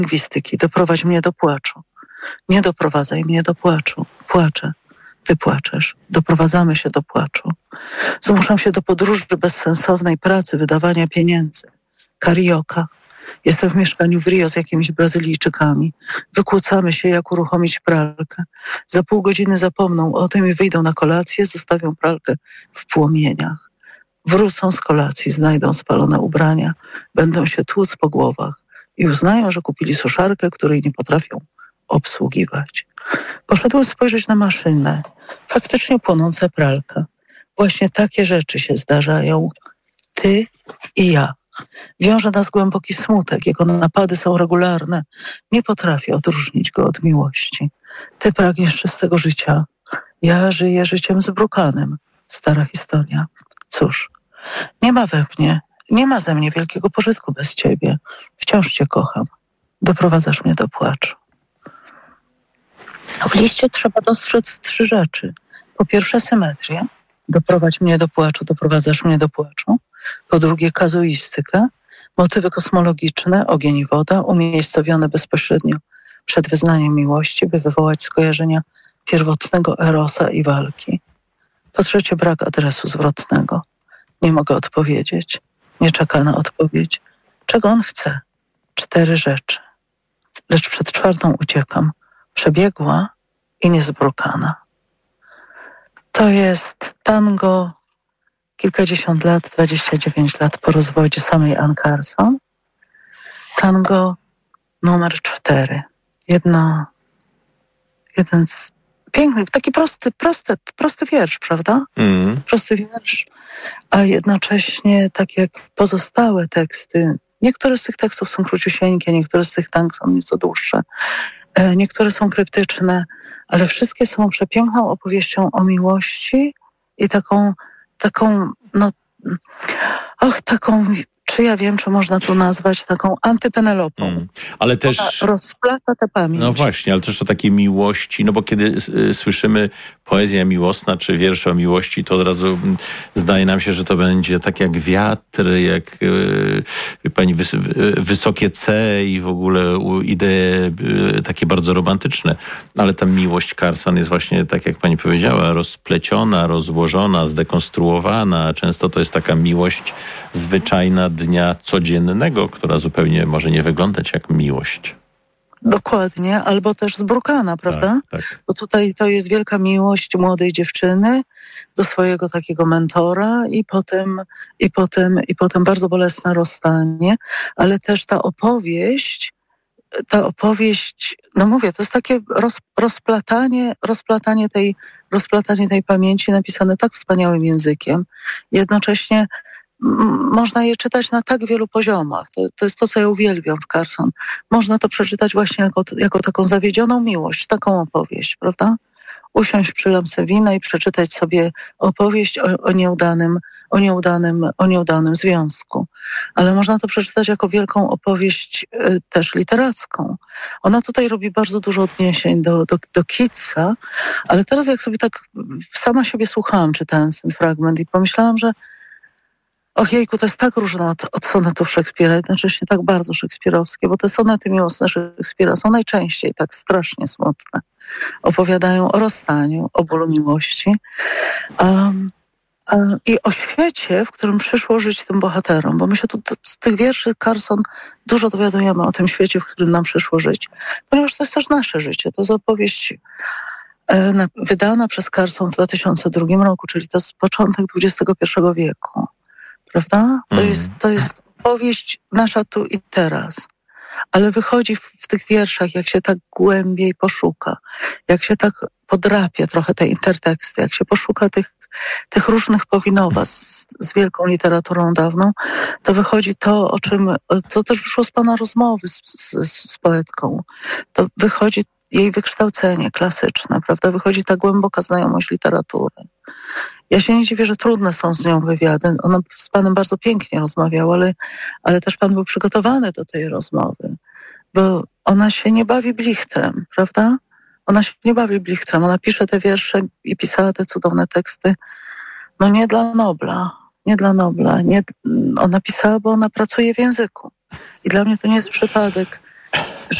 lingwistyki. Doprowadź mnie do płaczu. Nie doprowadzaj mnie do płaczu. Płaczę. Ty płaczesz. Doprowadzamy się do płaczu. Zmuszam się do podróży bezsensownej pracy, wydawania pieniędzy. Karioka. Jestem w mieszkaniu w Rio z jakimiś Brazylijczykami. Wykłócamy się, jak uruchomić pralkę. Za pół godziny zapomną o tym i wyjdą na kolację, zostawią pralkę w płomieniach. Wrócą z kolacji, znajdą spalone ubrania, będą się tłuc po głowach i uznają, że kupili suszarkę, której nie potrafią obsługiwać. Poszedłem spojrzeć na maszynę. Faktycznie płonąca pralka. Właśnie takie rzeczy się zdarzają. Ty i ja. Wiąże nas głęboki smutek. Jego napady są regularne. Nie potrafię odróżnić go od miłości. Ty pragniesz czystego życia. Ja żyję życiem zbrukanym. Stara historia. Cóż, nie ma ze mnie wielkiego pożytku bez ciebie. Wciąż cię kocham. Doprowadzasz mnie do płaczu. W liście trzeba dostrzec 3 rzeczy. Po pierwsze symetrię. Doprowadź mnie do płaczu, doprowadzasz mnie do płaczu. Po drugie kazuistykę. Motywy kosmologiczne, ogień i woda, umiejscowione bezpośrednio przed wyznaniem miłości, by wywołać skojarzenia pierwotnego erosa i walki. Po trzecie brak adresu zwrotnego. Nie mogę odpowiedzieć. Nie czeka na odpowiedź. Czego on chce? 4 rzeczy. Lecz przed 4 uciekam. Przebiegła i niezbrukana. To jest tango kilkadziesiąt lat, 29 lat po rozwodzie samej Ann Carson. Tango numer 4. Jeden z pięknych, taki prosty wiersz, prawda? Prosty wiersz, a jednocześnie tak jak pozostałe teksty, niektóre z tych tekstów są króciusieńkie, niektóre z tych tang są nieco dłuższe, niektóre są kryptyczne, ale wszystkie są przepiękną opowieścią o miłości i taką, czy ja wiem, czy można tu nazwać taką antypenelopą. Ale też rozplata tę pamięć. No właśnie, ale też o takiej miłości, no bo kiedy słyszymy poezja miłosna, czy wiersze o miłości, to od razu zdaje nam się, że to będzie tak jak wiatr, jak pani wysokie C i w ogóle idee takie bardzo romantyczne. Ale ta miłość Carson jest właśnie, tak jak pani powiedziała, rozpleciona, rozłożona, zdekonstruowana. Często to jest taka miłość zwyczajna dnia codziennego, która zupełnie może nie wyglądać jak miłość. Dokładnie, albo też zbrukana, prawda? Tak. Bo tutaj to jest wielka miłość młodej dziewczyny do swojego takiego mentora i potem bardzo bolesne rozstanie, ale też ta opowieść, no mówię, to jest takie rozplatanie tej pamięci napisane tak wspaniałym językiem. Jednocześnie można je czytać na tak wielu poziomach. To jest to, co ja uwielbiam w Carson. Można to przeczytać właśnie jako taką zawiedzioną miłość, taką opowieść, prawda? Usiąść przy lampce wina i przeczytać sobie opowieść o nieudanym związku. Ale można to przeczytać jako wielką opowieść też literacką. Ona tutaj robi bardzo dużo odniesień do Keatsa, ale teraz jak sobie tak sama siebie słuchałam, czytając ten fragment i pomyślałam, że jejku, to jest tak różne od sonetów Szekspira, jednocześnie tak bardzo szekspirowskie, bo te sonety miłosne Szekspira są najczęściej tak strasznie smutne. Opowiadają o rozstaniu, o bólu miłości i o świecie, w którym przyszło żyć tym bohaterom, bo my się tu z tych wierszy Carson dużo dowiadujemy o tym świecie, w którym nam przyszło żyć, ponieważ to jest też nasze życie. To jest opowieść wydana przez Carson w 2002 roku, czyli to jest początek XXI wieku. Prawda? To jest opowieść nasza tu i teraz. Ale wychodzi w tych wierszach, jak się tak głębiej poszuka, jak się tak podrapie trochę te interteksty, jak się poszuka tych różnych powinowactw z wielką literaturą dawną, to wychodzi to, co też wyszło z pana rozmowy z poetką. To wychodzi jej wykształcenie klasyczne, prawda? Wychodzi ta głęboka znajomość literatury. Ja się nie dziwię, że trudne są z nią wywiady. Ona z panem bardzo pięknie rozmawiała, ale też pan był przygotowany do tej rozmowy, bo ona się nie bawi blichtrem, prawda? Ona się nie bawi blichtrem. Ona pisze te wiersze i pisała te cudowne teksty, no nie dla Nobla. Ona pisała, bo ona pracuje w języku. I dla mnie to nie jest przypadek,